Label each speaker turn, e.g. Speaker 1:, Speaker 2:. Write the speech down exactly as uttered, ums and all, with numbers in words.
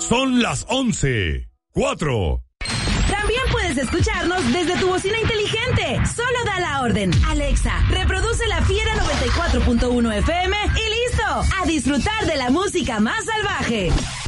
Speaker 1: Son las once. Cuatro.
Speaker 2: También puedes escucharnos desde tu bocina inteligente. Solo da la orden. Alexa, reproduce La Fiera noventa y cuatro punto uno F M y listo. A disfrutar de la música más salvaje.